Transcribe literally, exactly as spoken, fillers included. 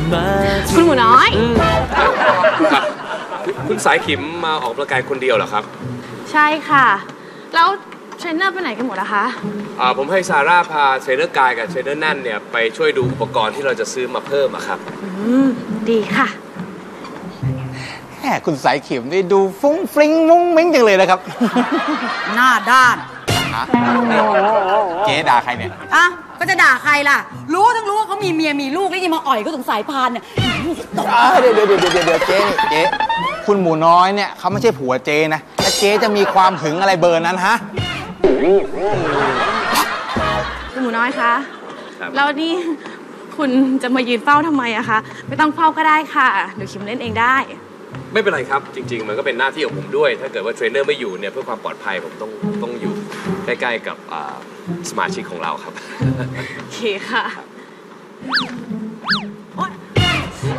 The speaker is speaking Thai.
คุณหมูน้อยคุณสายขิมมาออกกำลังกายคนเดียวเหรอครับใช่ค่ะแล้วเทรนเนอร์ไปไหนกันหมดนะคะอ่าผมให้ซาร่าพาเทรนเนอร์กายกับเทรนเนอร์นั่นเนี่ยไปช่วยดูอุปกรณ์ที่เราจะซื้อมาเพิ่มอะครับอืมดีค่ะแหมคุณสายขิมนี่ดูฟุ้งฟริ้งมุ้งมิ้งจังเลยนะครับหน้าด้านเจ๊ด่าใครเนี่ยอ่ะก็จะด่าใครล่ะรู้ทั้งรู้ว่าเขามีเมียมีลูกแล้วยังมาอ่อยก็สงสายพานเนี่ยเดี๋ยวเดี๋ยวเดี๋ยวเดี๋ยวเจ๊เจ๊คุณหมูน้อยเนี่ยเขาไม่ใช่ผัวเจ๊นะแล้วเจ๊จะมีความหึงอะไรเบอร์นั้นฮะคุณหมูน้อยคะแล้วนี่คุณจะมายืนเฝ้าทำไมอะคะไม่ต้องเฝ้าก็ได้ค่ะเดี๋ยวคิมเล่นเองได้ไม่เป็นไรครับจริงๆมันก็เป็นหน้าที่ของผมด้วยถ้าเกิดว่าเทรนเนอร์ไม่อยู่เนี่ยเพื่อความปลอดภัยผมต้องต้องอยู่ใกล้ๆกับสมาชิกของเราครับโอเคค่ะ